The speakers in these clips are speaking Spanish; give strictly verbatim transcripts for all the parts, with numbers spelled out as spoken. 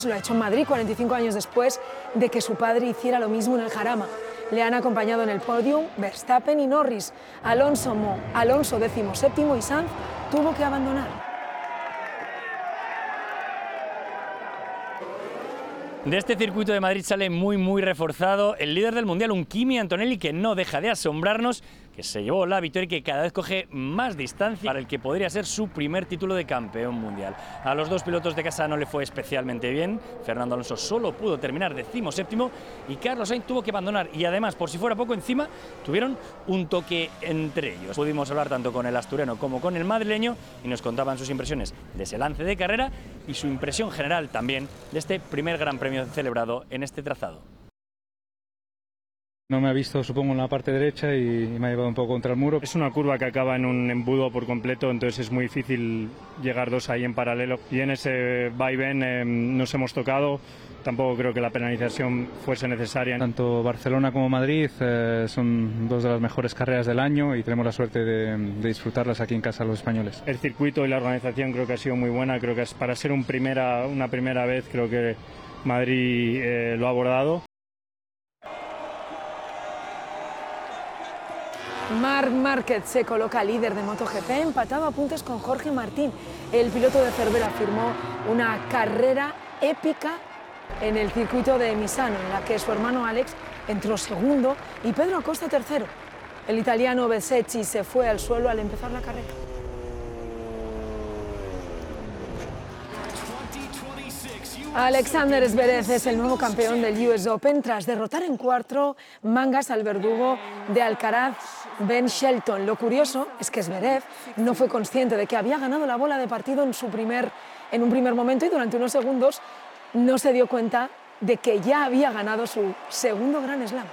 Lo ha hecho en Madrid cuarenta y cinco años después de que su padre hiciera lo mismo en el Jarama. Le han acompañado en el podium Verstappen y Norris. Alonso, Mo, Alonso décimo séptimo y Sanz tuvo que abandonar. De este circuito de Madrid sale muy muy reforzado el líder del Mundial, un Kimi Antonelli que no deja de asombrarnos, que se llevó la victoria y que cada vez coge más distancia para el que podría ser su primer título de campeón mundial. A los dos pilotos de casa no le fue especialmente bien, Fernando Alonso solo pudo terminar decimoséptimo y Carlos Sainz tuvo que abandonar y además, por si fuera poco encima, tuvieron un toque entre ellos. Pudimos hablar tanto con el asturiano como con el madrileño y nos contaban sus impresiones de ese lance de carrera y su impresión general también de este primer Gran Premio celebrado en este trazado. No me ha visto, supongo, en la parte derecha y me ha llevado un poco contra el muro. Es una curva que acaba en un embudo por completo, entonces es muy difícil llegar dos ahí en paralelo. Y en ese vaivén eh, nos hemos tocado. Tampoco creo que la penalización fuese necesaria. Tanto Barcelona como Madrid eh, son dos de las mejores carreras del año y tenemos la suerte de, de disfrutarlas aquí en casa los españoles. El circuito y la organización creo que ha sido muy buena. Creo que es, para ser un primera, una primera vez creo que Madrid eh, lo ha abordado. Marc Márquez se coloca líder de MotoGP, empatado a puntos con Jorge Martín. El piloto de Cervera firmó una carrera épica en el circuito de Misano, en la que su hermano Alex entró segundo y Pedro Acosta tercero. El italiano Bezzecchi se fue al suelo al empezar la carrera. Alexander Zverev es el nuevo campeón del U S Open tras derrotar en cuatro mangas al verdugo de Alcaraz, Ben Shelton. Lo curioso es que Zverev no fue consciente de que había ganado la bola de partido en, su primer, en un primer momento y durante unos segundos no se dio cuenta de que ya había ganado su segundo Grand Slam.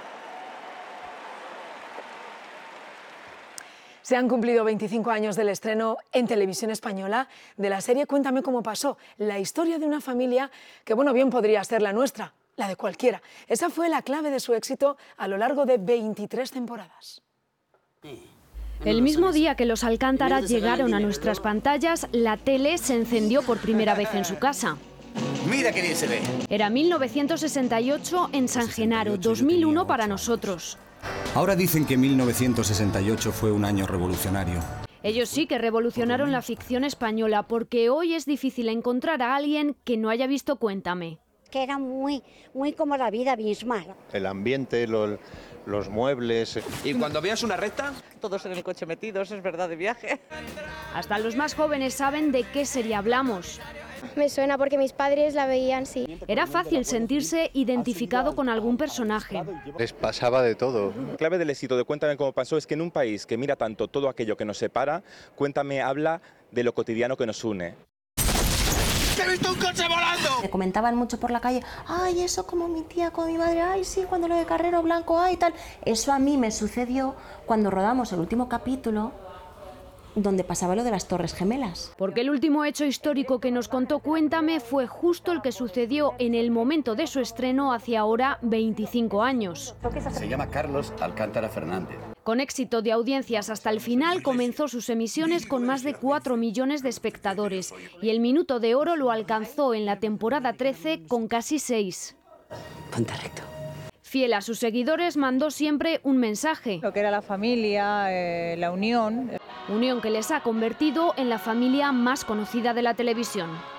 Se han cumplido veinticinco años del estreno en televisión española de la serie Cuéntame cómo pasó, la historia de una familia que, bueno, bien podría ser la nuestra, la de cualquiera. Esa fue la clave de su éxito a lo largo de veintitrés temporadas. El mismo día que los Alcántara llegaron a nuestras pantallas, la tele se encendió por primera vez en su casa. Mira qué bien se ve. Era mil novecientos sesenta y ocho en San Genaro, dos mil uno para nosotros. Ahora dicen que mil novecientos sesenta y ocho fue un año revolucionario. Ellos sí que revolucionaron la ficción española, porque hoy es difícil encontrar a alguien que no haya visto Cuéntame. Que era muy, muy como la vida misma. El ambiente, los, los muebles. ¿Y cuando veas una recta? Todos en el coche metidos, es verdad, de viaje. Hasta los más jóvenes saben de qué serie hablamos. Me suena porque mis padres la veían, sí. Era fácil sentirse identificado con algún personaje. Les pasaba de todo. La clave del éxito de Cuéntame cómo pasó es que en un país que mira tanto todo aquello que nos separa, Cuéntame habla de lo cotidiano que nos une. ¡He visto un coche volando! Me comentaban mucho por la calle, ay, eso como mi tía, como mi madre, ay, sí, cuando lo de Carrero Blanco, ay, tal. Eso a mí me sucedió cuando rodamos el último capítulo, donde pasaba lo de las Torres Gemelas. Porque el último hecho histórico que nos contó Cuéntame fue justo el que sucedió en el momento de su estreno hace ahora veinticinco años. Se llama Carlos Alcántara Fernández. Con éxito de audiencias hasta el final, comenzó sus emisiones con más de cuatro millones de espectadores y el Minuto de Oro lo alcanzó en la temporada trece con casi seis. Ponte recto. Fiel a sus seguidores, mandó siempre un mensaje. Lo que era la familia, eh, la unión. Unión que les ha convertido en la familia más conocida de la televisión.